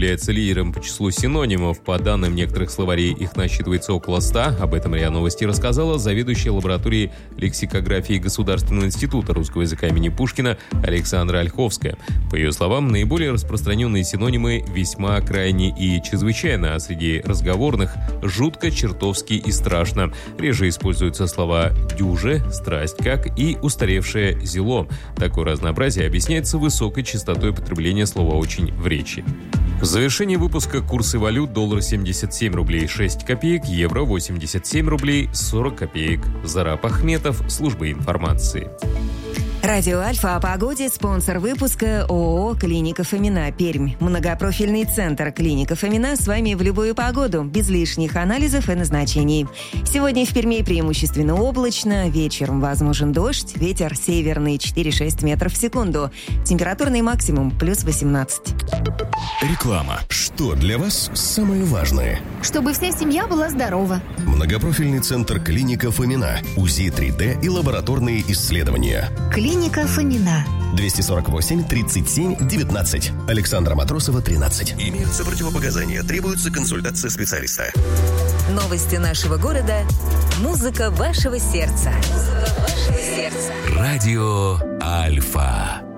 является лидером по числу синонимов. По данным некоторых словарей, их насчитывается около 100. Об этом РИА Новости рассказала заведующая лабораторией лексикографии Государственного института русского языка имени Пушкина Александра Ольховская. По ее словам, наиболее распространенные синонимы «весьма», «крайне» и «чрезвычайно», а среди разговорных «жутко», «чертовски» и «страшно». Реже используются слова «дюже», «страсть как» и «устаревшее зело». Такое разнообразие объясняется высокой частотой потребления слова «очень» в речи. В завершении выпуска курсы валют: доллар 77 рублей 6 копеек, евро 87 рублей 40 копеек. Зараб Ахметов, служба информации. Радио Альфа о погоде, спонсор выпуска ООО «Клиника Фомина», Пермь. Многопрофильный центр «Клиника Фомина» с вами в любую погоду, без лишних анализов и назначений. Сегодня в Перми преимущественно облачно, вечером возможен дождь, ветер северный 4-6 метров в секунду. Температурный максимум плюс 18. Реклама. Что для вас самое важное? Чтобы вся семья была здорова. Многопрофильный центр «Клиника Фомина». УЗИ 3D и лабораторные исследования. Клиника Фомина. 248 37 19. Александра Матросова, 13. Имеются противопоказания. Требуется консультация специалиста. Новости нашего города. Музыка вашего сердца. Радио Альфа.